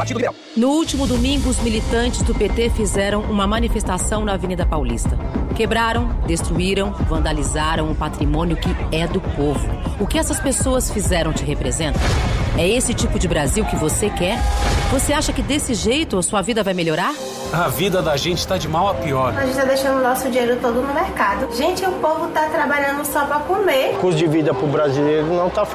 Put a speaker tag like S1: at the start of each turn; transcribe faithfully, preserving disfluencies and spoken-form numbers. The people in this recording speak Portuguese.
S1: Partido Liberal.
S2: No último domingo, os militantes do P T fizeram uma manifestação na Avenida Paulista. Quebraram, destruíram, vandalizaram o patrimônio que é do povo. O que essas pessoas fizeram te representa? É esse tipo de Brasil que você quer? Você acha que desse jeito a sua vida vai melhorar?
S3: A vida da gente tá de mal a pior.
S4: A gente tá deixando o nosso dinheiro todo no mercado. Gente, o povo tá trabalhando só pra comer.
S5: O custo de vida pro brasileiro não tá fácil.